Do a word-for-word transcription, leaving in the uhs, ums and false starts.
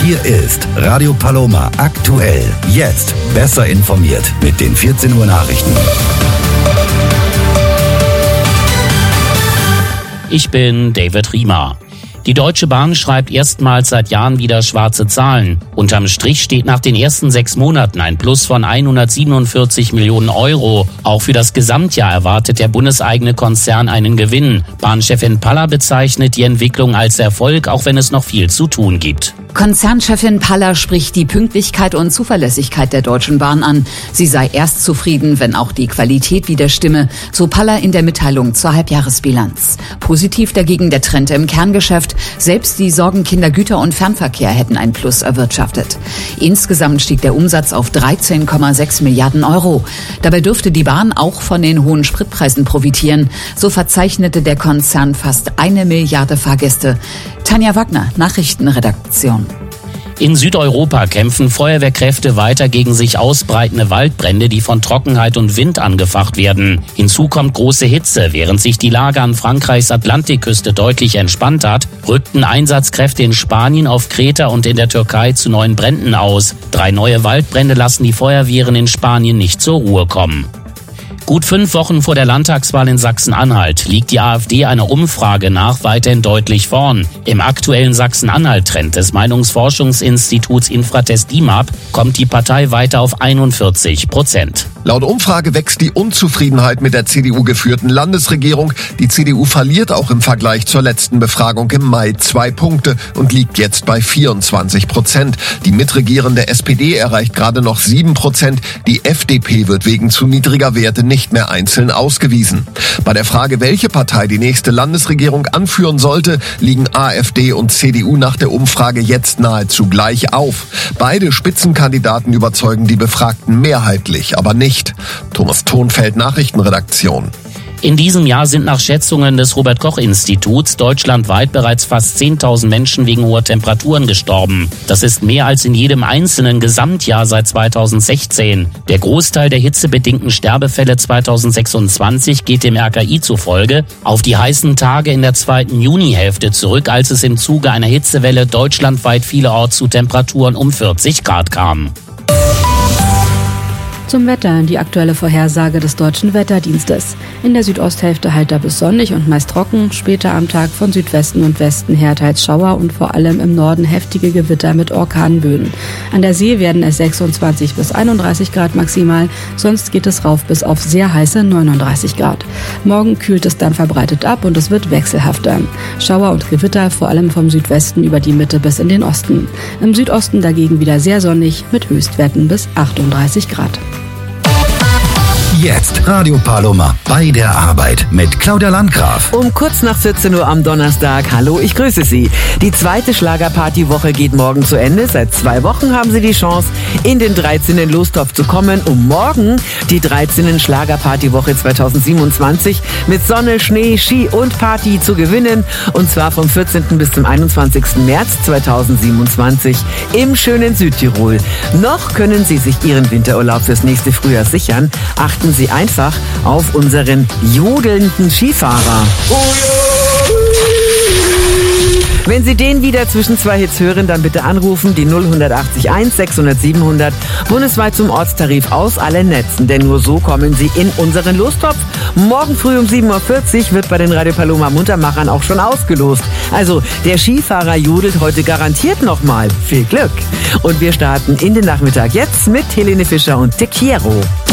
Hier ist Radio Paloma aktuell. Jetzt besser informiert mit den vierzehn Uhr Nachrichten. Ich bin David Riemer. Die Deutsche Bahn schreibt erstmals seit Jahren wieder schwarze Zahlen. Unterm Strich steht nach den ersten sechs Monaten ein Plus von hundertsiebenundvierzig Millionen Euro. Auch für das Gesamtjahr erwartet der bundeseigene Konzern einen Gewinn. Bahnchefin Paller bezeichnet die Entwicklung als Erfolg, auch wenn es noch viel zu tun gibt. Konzernchefin Paller spricht die Pünktlichkeit und Zuverlässigkeit der Deutschen Bahn an. Sie sei erst zufrieden, wenn auch die Qualität wieder stimme, so Paller in der Mitteilung zur Halbjahresbilanz. Positiv dagegen der Trend im Kerngeschäft. Selbst die Sorgenkinder Güter- und Fernverkehr hätten ein Plus erwirtschaftet. Insgesamt stieg der Umsatz auf dreizehn Komma sechs Milliarden Euro. Dabei dürfte die Bahn auch von den hohen Spritpreisen profitieren. So verzeichnete der Konzern fast eine Milliarde Fahrgäste. Tanja Wagner, Nachrichtenredaktion. In Südeuropa kämpfen Feuerwehrkräfte weiter gegen sich ausbreitende Waldbrände, die von Trockenheit und Wind angefacht werden. Hinzu kommt große Hitze. Während sich die Lage an Frankreichs Atlantikküste deutlich entspannt hat, rückten Einsatzkräfte in Spanien, auf Kreta und in der Türkei zu neuen Bränden aus. Drei neue Waldbrände lassen die Feuerwehren in Spanien nicht zur Ruhe kommen. Gut fünf Wochen vor der Landtagswahl in Sachsen-Anhalt liegt die AfD einer Umfrage nach weiterhin deutlich vorn. Im aktuellen Sachsen-Anhalt-Trend des Meinungsforschungsinstituts Infratest D I M A P kommt die Partei weiter auf einundvierzig Prozent. Laut Umfrage wächst die Unzufriedenheit mit der C D U-geführten Landesregierung. Die C D U verliert auch im Vergleich zur letzten Befragung im Mai zwei Punkte und liegt jetzt bei vierundzwanzig Prozent. Die mitregierende S P D erreicht gerade noch sieben Prozent. Die F D P wird wegen zu niedriger Werte nicht mehr einzeln ausgewiesen. Bei der Frage, welche Partei die nächste Landesregierung anführen sollte, liegen AfD und C D U nach der Umfrage jetzt nahezu gleich auf. Beide Spitzenkandidaten überzeugen die Befragten mehrheitlich, aber nicht. Thomas Thonfeld, Nachrichtenredaktion. In diesem Jahr sind nach Schätzungen des Robert-Koch-Instituts deutschlandweit bereits fast zehntausend Menschen wegen hoher Temperaturen gestorben. Das ist mehr als in jedem einzelnen Gesamtjahr seit zweitausendsechzehn. Der Großteil der hitzebedingten Sterbefälle zweitausendsechsundzwanzig geht dem R K I zufolge auf die heißen Tage in der zweiten Junihälfte zurück, als es im Zuge einer Hitzewelle deutschlandweit vielerorts zu Temperaturen um vierzig Grad kam. Zum Wetter, die aktuelle Vorhersage des Deutschen Wetterdienstes. In der Südosthälfte heiter bis sonnig und meist trocken, später am Tag von Südwesten und Westen her teils Schauer und vor allem im Norden heftige Gewitter mit Orkanböen. An der See werden es sechsundzwanzig bis einunddreißig Grad maximal, sonst geht es rauf bis auf sehr heiße neununddreißig Grad. Morgen kühlt es dann verbreitet ab und es wird wechselhafter. Schauer und Gewitter vor allem vom Südwesten über die Mitte bis in den Osten. Im Südosten dagegen wieder sehr sonnig mit Höchstwerten bis achtunddreißig Grad. Jetzt Radio Paloma bei der Arbeit mit Claudia Landgraf. Um kurz nach vierzehn Uhr am Donnerstag. Hallo, ich grüße Sie. Die zweite Schlagerpartywoche geht morgen zu Ende. Seit zwei Wochen haben Sie die Chance, in den dreizehnten Lostopf zu kommen, um morgen die dreizehnte Schlagerpartywoche zweitausendsiebenundzwanzig mit Sonne, Schnee, Ski und Party zu gewinnen. Und zwar vom vierzehnten bis zum einundzwanzigsten März zweitausendsiebenundzwanzig im schönen Südtirol. Noch können Sie sich Ihren Winterurlaub fürs nächste Frühjahr sichern. Achten Sie einfach auf unseren jodelnden Skifahrer. Wenn Sie den wieder zwischen zwei Hits hören, dann bitte anrufen, die null achtzig eins sechshundert siebenhundert, bundesweit zum Ortstarif aus allen Netzen. Denn nur so kommen Sie in unseren Lostopf. Morgen früh um sieben Uhr vierzig wird bei den Radio Paloma Muntermachern auch schon ausgelost. Also der Skifahrer jodelt heute garantiert nochmal. Viel Glück! Und wir starten in den Nachmittag jetzt mit Helene Fischer und Te Quiero.